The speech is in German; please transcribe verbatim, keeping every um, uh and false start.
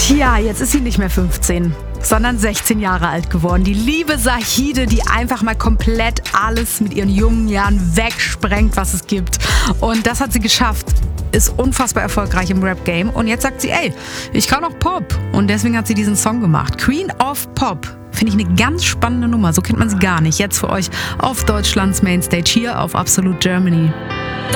Tja, jetzt ist sie nicht mehr fünfzehn, sondern sechzehn Jahre alt geworden. Die liebe Zahide, die einfach mal komplett alles mit ihren jungen Jahren wegsprengt, was es gibt. Und das hat sie geschafft. Ist unfassbar erfolgreich im Rap-Game. Und jetzt sagt sie, ey, ich kann auch Pop. Und deswegen hat sie diesen Song gemacht. Queen of Pop. Finde ich eine ganz spannende Nummer. So kennt man sie gar nicht. Jetzt für euch auf Deutschlands Mainstage hier auf Absolute Germany.